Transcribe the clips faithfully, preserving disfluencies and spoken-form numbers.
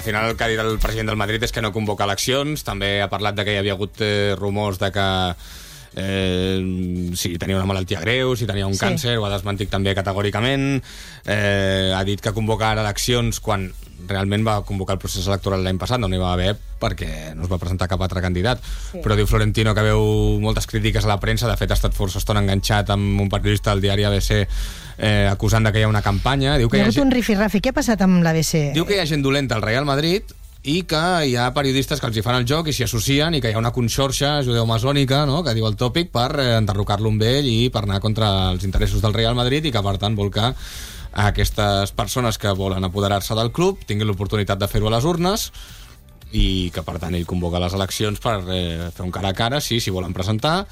al final el que ha dit el president del Madrid és que no convoca eleccions. També ha parlat de que hi havia hagut eh, rumors de que eh, si tenia una malaltia greu, si tenia un sí. càncer, ho ha desmentit també categòricament. Eh, ha dit que convocarà eleccions quan realment va convocar el procés electoral l'any passat, no n'hi va haver perquè no es va presentar cap altre candidat. Sí. Però diu Florentino que veu moltes crítiques a la premsa, de fet ha estat força estona enganxat amb un periodista del diari A B C eh, acusant de que hi ha una campanya. Diu que hi ha hi ha hagut gent... un rifirrafi, què ha passat amb l'A B C? Diu que hi ha gent dolenta al Real Madrid i que hi ha periodistes que els hi fan el joc i s'hi associen i que hi ha una conxorxa judeo-masònica, no?, que diu el tòpic, per eh, enderrocar-lo amb ell i per anar contra els interessos del Real Madrid, i que per tant vol que aquestes persones que volen apoderar-se del club tinguin l'oportunitat de fer-ho a les urnes i que per tant ell convoca les eleccions per eh, fer un cara a cara, sí, si volen presentar.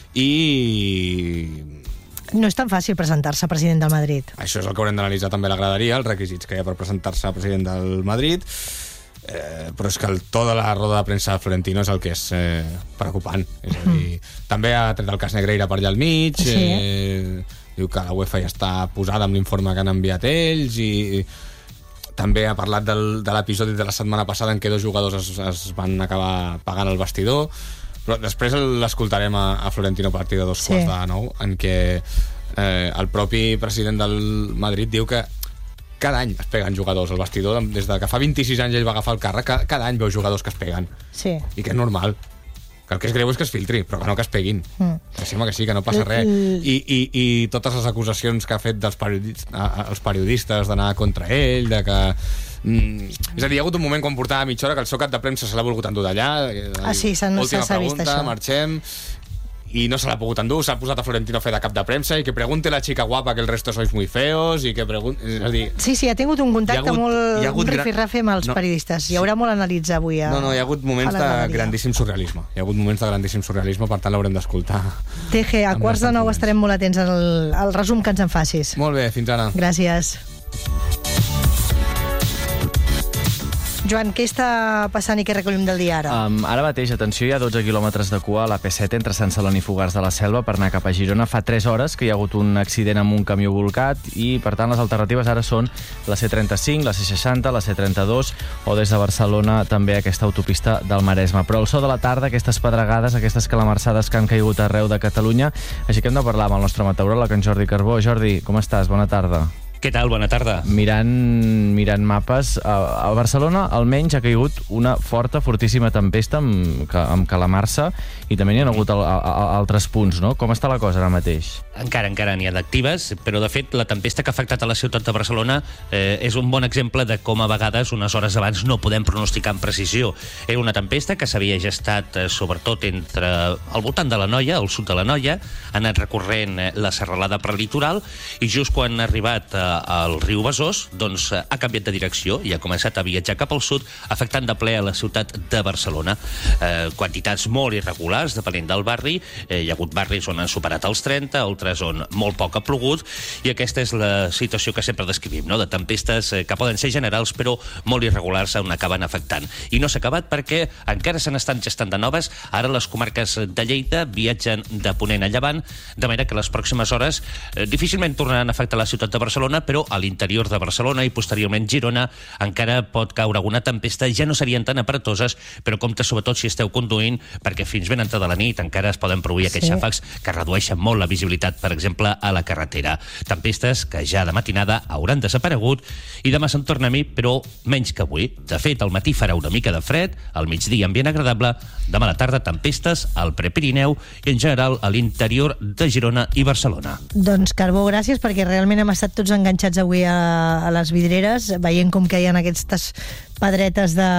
I no és tan fàcil presentar-se a president del Madrid. Això és el que haurem d'analitzar també a la graderia, els requisits que hi ha per presentar-se a president del Madrid. Eh, però és que el to de la roda de premsa de Florentino és el que és eh, preocupant. És a dir, mm. també ha tret el cas Negreira per allà al mig, sí. eh, diu que la UEFA ja està posada amb l'informe que han enviat ells, i també ha parlat del, de l'episodi de la setmana passada en què dos jugadors es, es van acabar pagant el vestidor. Però després l'escoltarem a, a Florentino a partir de dos sí. quarts de nou, en què eh, el propi president del Madrid diu que cada any es peguen jugadors al vestidor, des de que fa vint-i-sis anys ell va agafar el càrrec, cada, cada any veu jugadors que es peguen. Sí. I que és normal. Que el que és greu és que es filtri, però que no que es peguin. Mm. Que sembla que sí, que no passa res. I, i, i totes les acusacions que ha fet dels periodistes, els periodistes d'anar contra ell, de que... Mm, és a dir, hi ha hagut un moment quan portava mitja hora que el seu cap de premsa se l'ha volgut endur d'allà. Ah, sí, s'ha vist això. Última pregunta, marxem... i no se l'ha pogut endur, s'ha posat a Florentino a fer de cap de premsa i que pregunte la chica guapa que el resto sois muy feos i que pregunte... És a dir, sí, sí, ha tingut un contacte hagut, molt... un rifirrafe amb els no, periodistes. Hi haurà molt a analitzar avui a... No, no, hi ha hagut moments de grandíssim surrealisme. Hi ha hagut moments de grandíssim surrealisme, per tant l'haurem d'escoltar. T G, a quarts de nou estarem molt atents al, al resum que ens en facis. Molt bé, fins ara. Gràcies. Joan, què està passant i què recollim del dia ara? Um, ara mateix, atenció, hi ha dotze quilòmetres de cua a la P set entre Sant Celoni i Fogars de la Selva per anar cap a Girona. Fa tres hores que hi ha hagut un accident amb un camió volcat i, per tant, les alternatives ara són la C trenta-cinc, la C seixanta, la C trenta-dos o des de Barcelona també aquesta autopista del Maresme. Però al so de la tarda, aquestes pedregades, aquestes calamarsades que han caigut arreu de Catalunya, així que hem de parlar amb el nostre meteoròleg, en Jordi Carbó. Jordi, com estàs? Bona tarda. Què tal? Bona tarda. Mirant, mirant mapes, a, a Barcelona almenys ha caigut una forta, fortíssima tempesta amb, amb calamarsa i també n'hi ha hagut a, a, a altres punts, no? Com està la cosa ara mateix? Encara, encara n'hi ha d'actives, però de fet la tempesta que ha afectat a la ciutat de Barcelona eh, és un bon exemple de com a vegades unes hores abans no podem pronosticar amb precisió. Era una tempesta que s'havia gestat eh, sobretot entre al voltant de la Noia, al sud de la Noia, ha anat recorrent eh, la serralada prelitoral i just quan ha arribat eh, al riu Besòs, doncs ha canviat de direcció i ha començat a viatjar cap al sud, afectant de ple a la ciutat de Barcelona. Eh, quantitats molt irregulars, depenent del barri. Eh, hi ha hagut barris on han superat els trenta, altres on molt poc ha plogut, i aquesta és la situació que sempre descrivim, no?, de tempestes eh, que poden ser generals, però molt irregulars on acaben afectant. I no s'ha acabat perquè encara se n'estan gestant de noves. Ara les comarques de Lleida viatgen de ponent a llevant, de manera que les pròximes hores eh, difícilment tornaran a afectar la ciutat de Barcelona, però a l'interior de Barcelona i posteriorment Girona encara pot caure alguna tempesta. Ja no serien tan aparatoses, però compte sobretot si esteu conduint, perquè fins ben entrada la nit encara es poden produir aquests sí. xàfecs que redueixen molt la visibilitat, per exemple, a la carretera. Tempestes que ja de matinada hauran desaparegut i demà se'n torna a mi, però menys que avui. De fet, al matí farà una mica de fred, al migdia ambient agradable, demà a la tarda tempestes al Prepirineu i en general a l'interior de Girona i Barcelona. Doncs Carbó, gràcies, perquè realment hem estat tots enganxats avui a, a les vidreres, veient com caien aquestes pedretes de,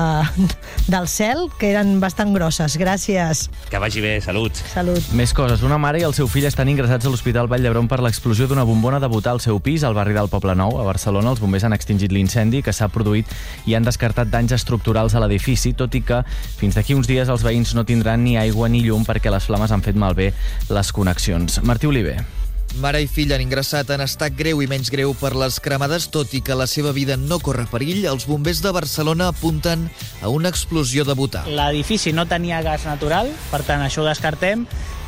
del cel, que eren bastant grosses. Gràcies. Que vagi bé, salut. Salut. Més coses. Una mare i el seu fill estan ingressats a l'Hospital Vall d'Hebron per l'explosió d'una bombona de butà al seu pis al barri del Poble Nou, a Barcelona. Els bombers han extingit l'incendi que s'ha produït i han descartat danys estructurals a l'edifici, tot i que fins d'aquí uns dies els veïns no tindran ni aigua ni llum perquè les flames han fet malbé les connexions. Martí Oliver. Mare i fill han ingressat en estat greu i menys greu per les cremades, tot i que la seva vida no corre perill. Els bombers de Barcelona apunten a una explosió de butà. L'edifici no tenia gas natural, per tant això ho descartem,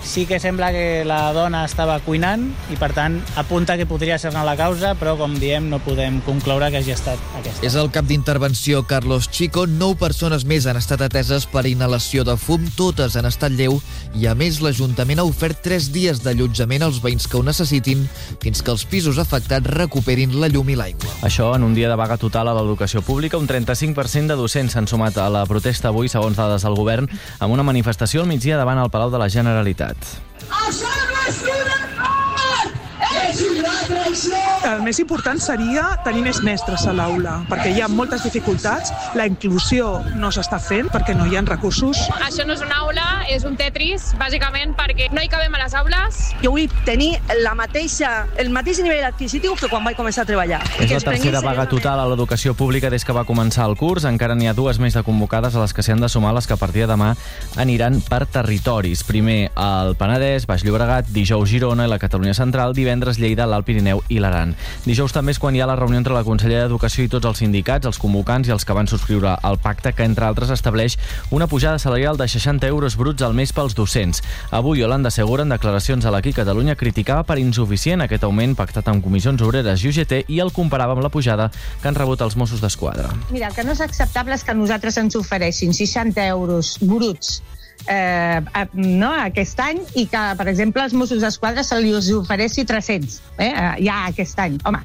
Sí que sembla que la dona estava cuinant i, per tant, apunta que podria ser-ne la causa, però, com diem, no podem concloure que hagi estat aquesta. És el cap d'intervenció Carlos Chico. Nou persones més han estat ateses per inhalació de fum, totes en estat lleu, i a més l'Ajuntament ha ofert tres dies d'allotjament als veïns que ho necessitin fins que els pisos afectats recuperin la llum i l'aigua. Això en un dia de vaga total a l'educació pública. Un trenta-cinc per cent de docents s'han sumat a la protesta avui, segons dades del govern, amb una manifestació al migdia davant el Palau de la Generalitat. Això no és una part! És una traïció! El més important seria tenir més mestres a l'aula, perquè hi ha moltes dificultats, la inclusió no s'està fent perquè no hi ha recursos. Això no és una aula, és un Tetris, bàsicament perquè no hi cabem a les aules. Jo vull tenir la mateixa, el mateix nivell adquisitiu que quan vaig començar a treballar. És la tercera vaga total a l'educació pública des que va començar el curs. Encara n'hi ha dues més de convocades a les que s'hi han de sumar les que a partir de demà aniran per territoris. Primer el Penedès, Baix Llobregat, dijous Girona i la Catalunya Central, divendres Lleida, l'Alt Pirineu i l'Aran. Dijous també és quan hi ha la reunió entre la Consellera d'Educació i tots els sindicats, els convocants i els que van subscriure el pacte, que entre altres estableix una pujada salarial de seixanta euros bruts al mes pels docents. Avui Yolanda Segura, en declaracions a l'Aquí Catalunya, criticava per insuficient aquest augment pactat amb Comissions Obreres i U G T i el comparava amb la pujada que han rebut els Mossos d'Esquadra. Mira, el que no és acceptable és que nosaltres ens ofereixin seixanta euros bruts Eh, no, aquest any i que, per exemple, als Mossos d'Esquadra se li ofereixi tres-cents eh, ja aquest any. Home,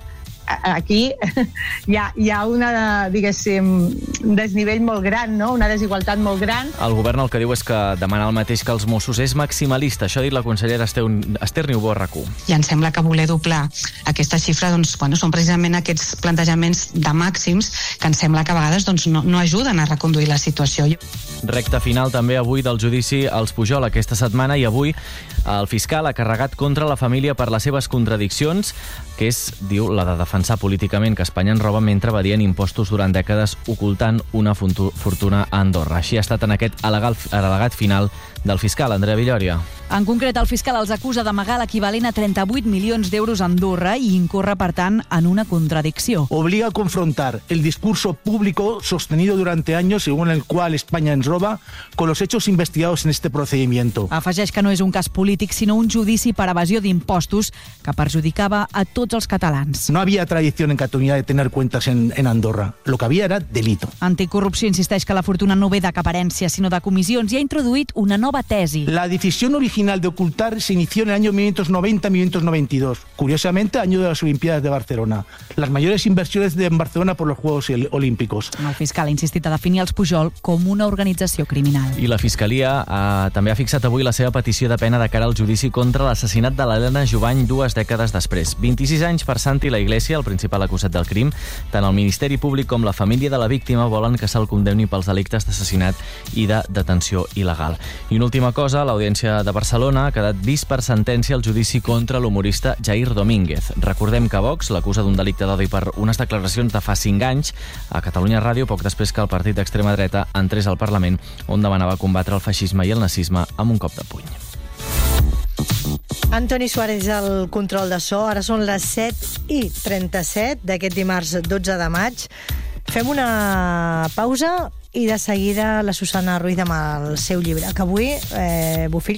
aquí hi ha, hi ha una, diguéssim, un desnivell molt gran, no? Una desigualtat molt gran. El govern el que diu és que demanar el mateix que els Mossos és maximalista. Això ha dit la consellera Esther Niubó a RAC u. I em sembla que voler doblar aquesta xifra doncs, bueno, són precisament aquests plantejaments de màxims que em sembla que a vegades doncs, no, no ajuden a reconduir la situació. Recte final també avui del judici als Pujol aquesta setmana, i avui el fiscal ha carregat contra la família per les seves contradiccions, que és, diu, la de defensar políticament que Espanya en roba mentre evadien impostos durant dècades ocultant una fortuna a Andorra. Així ha estat en aquest al·legat final del fiscal, Andrea Villòria. En concret, el fiscal els acusa d'amagar l'equivalent a trenta-vuit milions d'euros a Andorra i incorre, per tant, en una contradicció. Obliga a confrontar el discurso público sostenido durante años según el cual España ens roba con los hechos investigados en este procedimiento. Afegeix que no és un cas polític, sinó un judici per evasió d'impostos que perjudicava a tots els catalans. No había tradición en Cataluña de tener cuentas en, en Andorra. Lo que había era delito. Anticorrupció insisteix que la fortuna no ve de cap herència, sinó de comissions, i ha introduït una nova tesi. La decisión original de ocultar se inició en el año mil novecientos noventa mil novecientos noventa y dos. Curiosamente, año de las Olimpiadas de Barcelona. Las mayores inversiones de Barcelona por los Juegos Olímpicos. El fiscal ha insistit a definir els Pujol com una organització criminal. I la Fiscalia eh, també ha fixat avui la seva petició de pena de cara al judici contra l'assassinat de l'Helena Jovany dues dècades després. vint-i-sis anys per Santi la Iglesia, el principal acusat del crim. Tant el Ministeri Públic com la família de la víctima volen que se'l condemni pels delictes d'assassinat i de detenció il·legal. I una última cosa, l'Audiència de Barcelona ha quedat vist per sentència el judici contra l'humorista Jair Domínguez. Recordem que Vox l'acusa d'un delicte d'odi per unes declaracions de fa cinc anys a Catalunya Ràdio, poc després que el partit d'extrema dreta entrés al Parlament, on demanava combatre el feixisme i el nazisme amb un cop de puny. Antoni Suárez al control de so. Ara són les set i trenta-set d'aquest dimarts dotze de maig. Fem una pausa i de seguida la Susana Ruiz amb el seu llibre, que avui, eh, Bofill,